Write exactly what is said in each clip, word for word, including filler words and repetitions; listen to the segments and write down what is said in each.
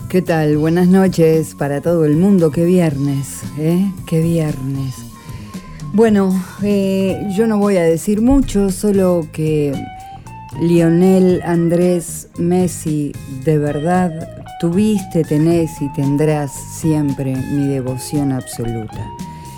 ¿Qué tal? Buenas noches para todo el mundo. Qué viernes, ¿eh? Qué viernes. Bueno, eh, yo no voy a decir mucho, solo que Lionel Andrés Messi, de verdad, tuviste, tenés y tendrás siempre mi devoción absoluta.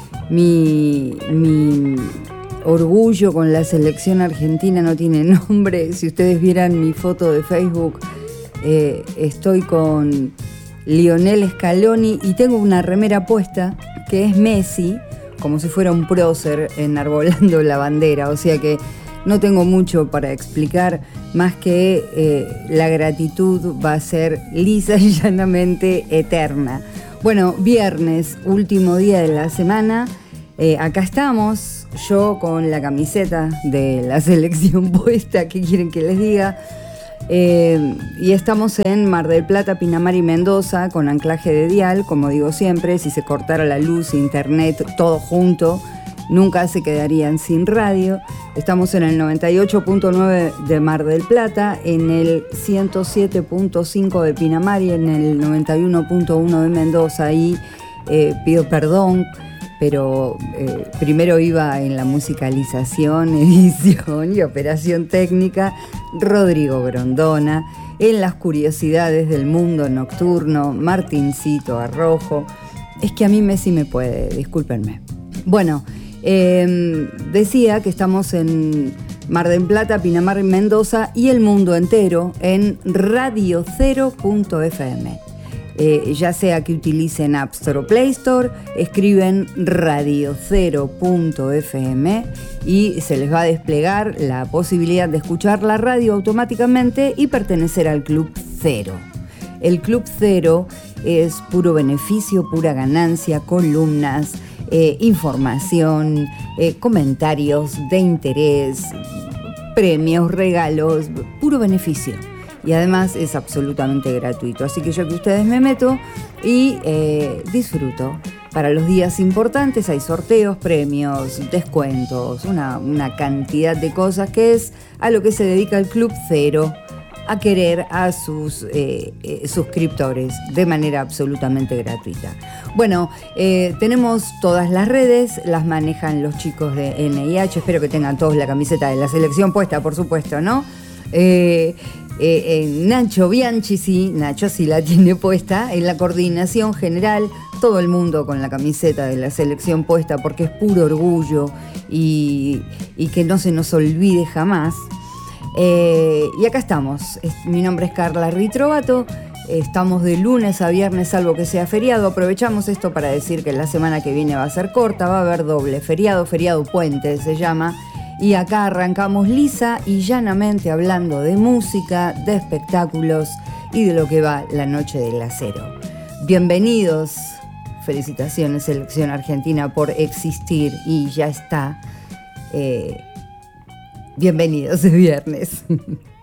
Mi, mi orgullo con la selección argentina no tiene nombre. Si ustedes vieran mi foto de Facebook, eh, estoy con Lionel Scaloni y tengo una remera puesta que es Messi, como si fuera un prócer enarbolando la bandera. O sea que no tengo mucho para explicar, más que eh, la gratitud va a ser lisa y llanamente eterna. Bueno, viernes, último día de la semana. Eh, acá estamos, yo con la camiseta de la selección puesta, ¿qué quieren que les diga? Eh, y estamos en Mar del Plata, Pinamar y Mendoza, con anclaje de dial, como digo siempre. Si se cortara la luz, internet, todo junto, nunca se quedarían sin radio. Estamos en el noventa y ocho punto nueve de Mar del Plata, en el ciento siete punto cinco de Pinamar y en el noventa y uno punto uno de Mendoza. Y eh, pido perdón, pero eh, primero iba en la musicalización, edición y operación técnica Rodrigo Grondona, en las curiosidades del mundo nocturno Martincito Arrojo. Es que a mí Messi me puede, discúlpenme. Bueno, eh, decía que estamos en Mar del Plata, Pinamar y Mendoza y el mundo entero en radio cero punto efe eme. Eh, ya sea que utilicen App Store o Play Store, escriben radio cero punto efe eme y se les va a desplegar la posibilidad de escuchar la radio automáticamente y pertenecer al Club Cero. El Club Cero es puro beneficio, pura ganancia, columnas, eh, información, eh, comentarios de interés, premios, regalos, puro beneficio. Y además es absolutamente gratuito. Así que yo que ustedes me meto y eh, disfruto. Para los días importantes hay sorteos, premios, descuentos, una, una cantidad de cosas que es a lo que se dedica el Club Cero, a querer a sus eh, eh, suscriptores de manera absolutamente gratuita. Bueno, eh, tenemos todas las redes, las manejan los chicos de N I H. Espero que tengan todos la camiseta de la selección puesta, por supuesto, ¿no? Eh, Eh, eh, Nacho Bianchi, sí, Nacho sí la tiene puesta, en la coordinación general, todo el mundo con la camiseta de la selección puesta, porque es puro orgullo y, y que no se nos olvide jamás. Eh, y acá estamos, es, mi nombre es Carla Ritrovato, estamos de lunes a viernes, salvo que sea feriado. Aprovechamos esto para decir que la semana que viene va a ser corta, va a haber doble feriado, feriado puente se llama. Y acá arrancamos lisa y llanamente hablando de música, de espectáculos y de lo que va la noche del acero. Bienvenidos, felicitaciones Selección Argentina por existir y ya está. Eh, bienvenidos, es viernes.